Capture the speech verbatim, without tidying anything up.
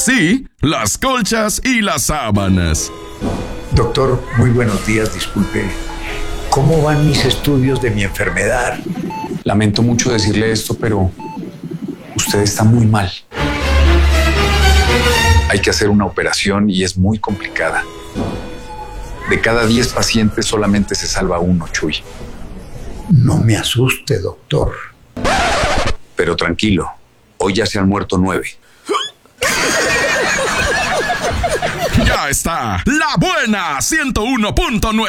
así las colchas y las sábanas. Doctor, muy buenos días, disculpe. ¿Cómo van mis estudios de mi enfermedad? Lamento mucho decirle esto, pero usted está muy mal. Hay que hacer una operación y es muy complicada. De cada diez pacientes solamente se salva uno, Chuy. No me asuste, doctor. Pero tranquilo, hoy ya se han muerto nueve. Ya está, La Buena ciento uno punto nueve.